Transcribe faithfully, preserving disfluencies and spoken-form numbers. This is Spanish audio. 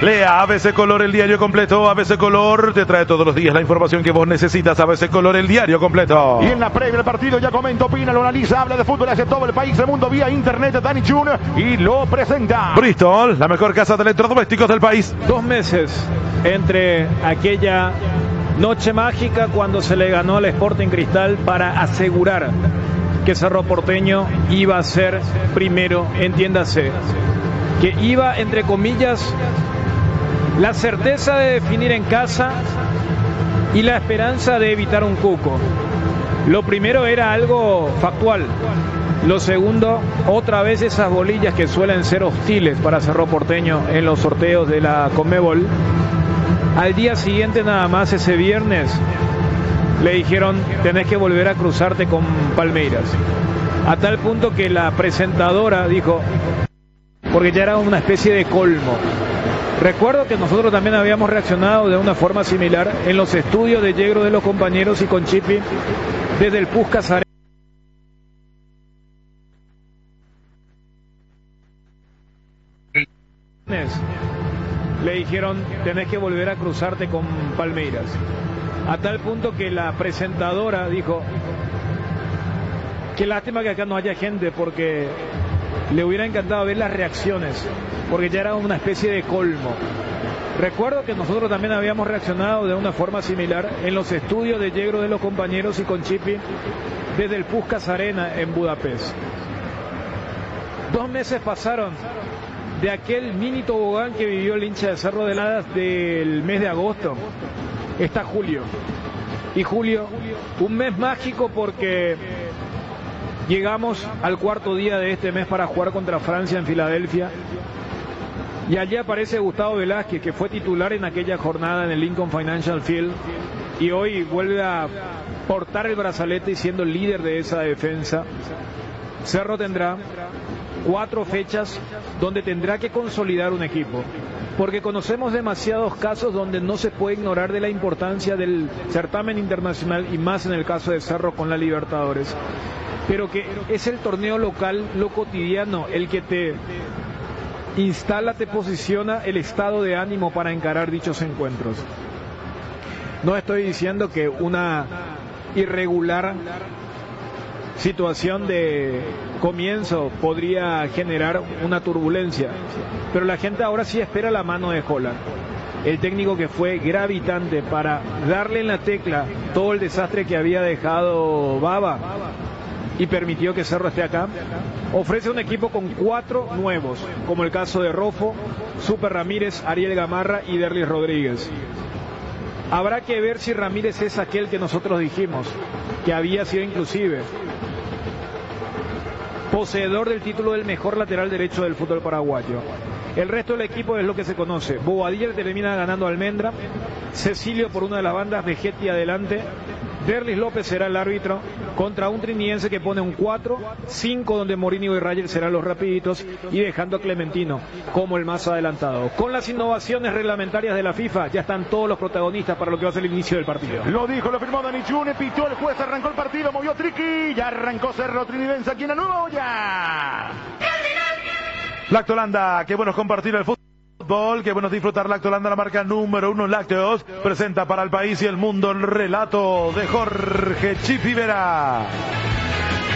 Lea A B C Color, el diario completo. A B C Color te trae todos los días la información que vos necesitas. A B C Color, el diario completo. Y en la previa del partido ya comenta, opina, lo analiza, habla de fútbol hacia todo el país, el mundo vía internet, Dani Chun, y lo presenta. Bristol, la mejor casa de electrodomésticos del país. Dos meses entre aquella noche mágica cuando se le ganó al Sporting Cristal para asegurar que Cerro Porteño iba a ser primero, entiéndase, que iba, entre comillas, la certeza de definir en casa y la esperanza de evitar un cuco. Lo primero era algo factual. Lo segundo, otra vez esas bolillas que suelen ser hostiles para Cerro Porteño en los sorteos de la Conmebol. Al día siguiente, nada más, ese viernes, le dijeron: tenés que volver a cruzarte con Palmeiras. A tal punto que la presentadora dijo, porque ya era una especie de colmo. Recuerdo que nosotros también habíamos reaccionado de una forma similar en los estudios de Yegro de los compañeros y con Chipi desde el Puskás Arena. Le dijeron: tenés que volver a cruzarte con Palmeiras. A tal punto que la presentadora dijo: qué lástima que acá no haya gente, porque le hubiera encantado ver las reacciones, porque ya era una especie de colmo. Recuerdo que nosotros también habíamos reaccionado de una forma similar en los estudios de Yegro de los compañeros y con Chipi desde el Puskás Arena en Budapest. Dos meses pasaron de aquel mini tobogán que vivió el hincha de Cerro de Ladas del mes de agosto. Está julio. Y julio, un mes mágico porque llegamos al cuarto día de este mes para jugar contra Francia en Filadelfia. Y allí aparece Gustavo Velázquez, que fue titular en aquella jornada en el Lincoln Financial Field. Y hoy vuelve a portar el brazalete y siendo el líder de esa defensa. Cerro tendrá cuatro fechas donde tendrá que consolidar un equipo, porque conocemos demasiados casos donde no se puede ignorar de la importancia del certamen internacional, y más en el caso de Cerro con la Libertadores, pero que es el torneo local, lo cotidiano, el que te instala, te posiciona el estado de ánimo para encarar dichos encuentros. No estoy diciendo que una irregular situación de comienzo podría generar una turbulencia, pero la gente ahora sí espera la mano de Holland, el técnico que fue gravitante para darle en la tecla todo el desastre que había dejado Baba y permitió que Cerro esté acá. Ofrece un equipo con cuatro nuevos, como el caso de Rofo, Super Ramírez, Ariel Gamarra y Derlis Rodríguez. Habrá que ver si Ramírez es aquel que nosotros dijimos, que había sido inclusive poseedor del título del mejor lateral derecho del fútbol paraguayo. El resto del equipo es lo que se conoce. Bobadilla termina ganando a Almendra, Cecilio por una de las bandas, Vegetti adelante, Derlis López será el árbitro contra un triniense que pone un cuatro cinco donde Mourinho y Rayel serán los rapiditos, y dejando a Clementino como el más adelantado. Con las innovaciones reglamentarias de la FIFA ya están todos los protagonistas para lo que va a ser el inicio del partido. Lo dijo, lo firmó Dani Chun, pitó el juez, arrancó el partido, movió Triqui, ya arrancó Cerro Trinidense aquí en la nueva olla. Lactolanda, qué bueno es compartir el fútbol, qué bueno es disfrutar. Lactolanda, la marca número uno en lácteos, presenta para el país y el mundo el relato de Jorge Chipi Vera.